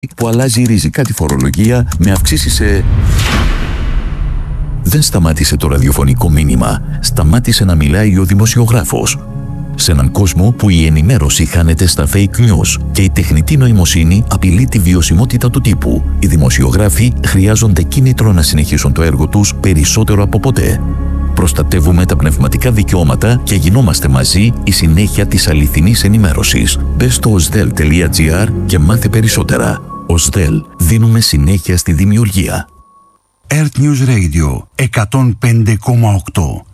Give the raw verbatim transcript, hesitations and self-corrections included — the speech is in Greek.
που αλλάζει ριζικά τη φορολογία με αυξήσεις σε... Δεν σταμάτησε το ραδιοφωνικό μήνυμα, σταμάτησε να μιλάει ο δημοσιογράφος. Σε έναν κόσμο που η ενημέρωση χάνεται στα fake news και η τεχνητή νοημοσύνη απειλεί τη βιωσιμότητα του τύπου, οι δημοσιογράφοι χρειάζονται κίνητρο να συνεχίσουν το έργο τους περισσότερο από ποτέ. Προστατεύουμε τα πνευματικά δικαιώματα και γινόμαστε μαζί η συνέχεια της αληθινής ενημέρωσης. Μπες στο osdel τελεία gr και μάθε περισσότερα. osdel, δίνουμε συνέχεια στη δημιουργία. Earth News Radio εκατόν πέντε κόμμα οκτώ.